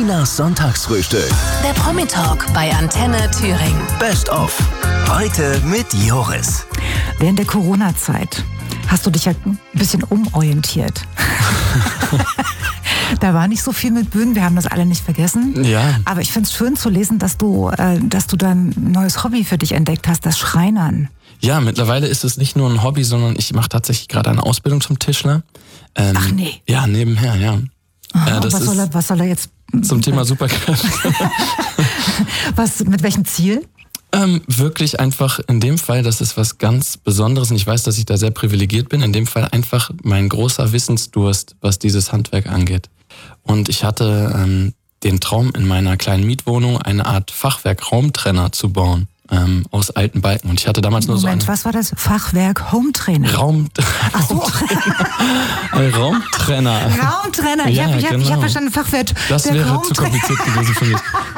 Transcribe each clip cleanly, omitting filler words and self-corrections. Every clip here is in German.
Sinas Sonntagsfrühstück. Der Promi-Talk bei Antenne Thüringen. Best of. Heute mit Joris. Während der Corona-Zeit hast du dich ja ein bisschen umorientiert. Da war nicht so viel mit Bühnen, wir haben das alle nicht vergessen. Ja. Aber ich finde es schön zu lesen, dass du da ein neues Hobby für dich entdeckt hast, das Schreinern. Ja, mittlerweile ist es nicht nur ein Hobby, sondern ich mache tatsächlich gerade eine Ausbildung zum Tischler. Ach nee. Ja, nebenher, ja. Aha, was soll er jetzt? Zum Thema Superkräfte. Mit welchem Ziel? Wirklich einfach in dem Fall, das ist was ganz Besonderes und ich weiß, dass ich da sehr privilegiert bin, in dem Fall einfach mein großer Wissensdurst, was dieses Handwerk angeht. Und ich hatte den Traum, in meiner kleinen Mietwohnung eine Art Fachwerk-Raumtrenner zu bauen. Aus alten Balken. Und ich hatte damals nur Moment, was war das? Fachwerk Hometrainer? Ach so. Raumtrenner. Raumtrenner. Ja, ich hab verstanden, Fachwerk. Das wäre zu kompliziert gewesen für mich.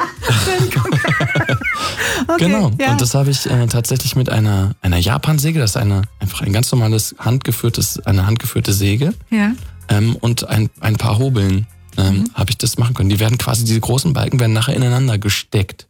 Okay, genau. Ja. Und das habe ich tatsächlich mit einer Japansäge. Das ist einfach ein ganz normales eine handgeführte Säge. Ja. Und ein paar Hobeln habe ich das machen können. Diese großen Balken werden nachher ineinander gesteckt.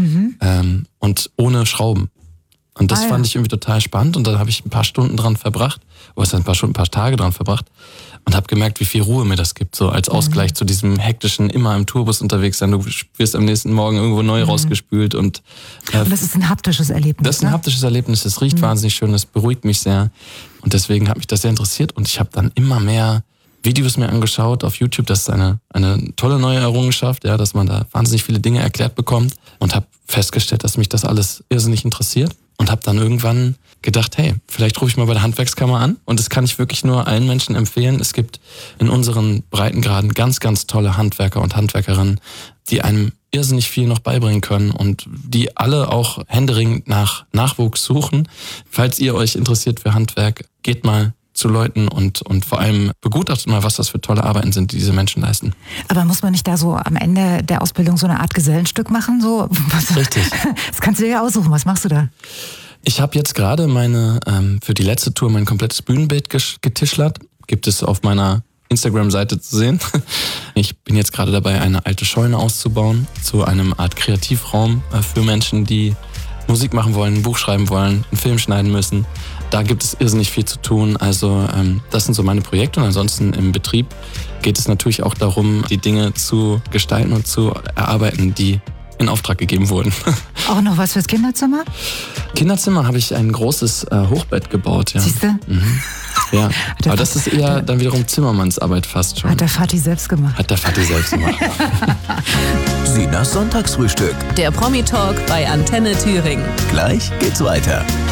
Und ohne Schrauben. Und das fand ich irgendwie total spannend und dann habe ich ein paar Stunden dran verbracht, ein paar Tage dran verbracht und habe gemerkt, wie viel Ruhe mir das gibt, so als Ausgleich zu diesem hektischen, immer im Tourbus unterwegs sein, du wirst am nächsten Morgen irgendwo neu rausgespült und das ist ein haptisches Erlebnis. Das ist ein haptisches Erlebnis, es riecht wahnsinnig schön, es beruhigt mich sehr und deswegen hat mich das sehr interessiert und ich habe dann immer mehr Videos mir angeschaut auf YouTube. Das ist eine tolle neue Errungenschaft, ja, dass man da wahnsinnig viele Dinge erklärt bekommt und habe festgestellt, dass mich das alles irrsinnig interessiert und habe dann irgendwann gedacht, hey, vielleicht rufe ich mal bei der Handwerkskammer an und das kann ich wirklich nur allen Menschen empfehlen. Es gibt in unseren Breitengraden ganz, ganz tolle Handwerker und Handwerkerinnen, die einem irrsinnig viel noch beibringen können und die alle auch händeringend nach Nachwuchs suchen. Falls ihr euch interessiert für Handwerk, geht mal zu Leuten und vor allem begutachtet mal, was das für tolle Arbeiten sind, die diese Menschen leisten. Aber muss man nicht da so am Ende der Ausbildung so eine Art Gesellenstück machen? So? Richtig. Das kannst du dir ja aussuchen. Was machst du da? Ich habe jetzt gerade für die letzte Tour mein komplettes Bühnenbild getischlert. Gibt es auf meiner Instagram-Seite zu sehen. Ich bin jetzt gerade dabei, eine alte Scheune auszubauen zu einem Art Kreativraum für Menschen, die Musik machen wollen, ein Buch schreiben wollen, einen Film schneiden müssen. Da gibt es irrsinnig viel zu tun. Also das sind so meine Projekte und ansonsten im Betrieb geht es natürlich auch darum, die Dinge zu gestalten und zu erarbeiten, die in Auftrag gegeben wurden. Auch noch was fürs Kinderzimmer? Kinderzimmer habe ich ein großes Hochbett gebaut. Ja. Siehst du? Mhm. Ja, aber das ist eher dann wiederum Zimmermannsarbeit fast schon. Hat der Vati selbst gemacht. Sinas Sonntagsfrühstück. Der Promi-Talk bei Antenne Thüringen. Gleich geht's weiter.